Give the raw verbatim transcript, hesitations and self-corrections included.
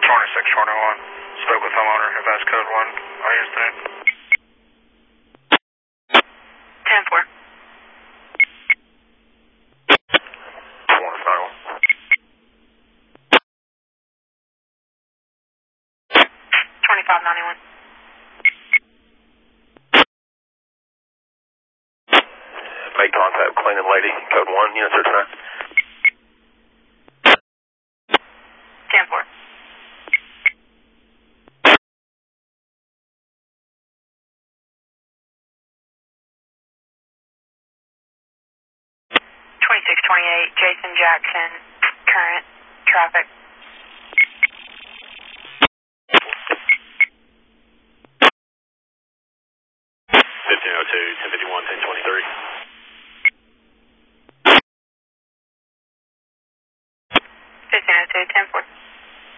twenty-six twenty-one. Spoke with homeowner, advice code one. I used the name. ten four. twenty-five one. twenty-five ninety-one. Make contact, cleaning lady, code one, unit search nine. ten four. twenty-six twenty-eight, Jason Jackson, current traffic. fifteen oh two, ten fifty-one, ten twenty-three. fifteen oh two, ten four.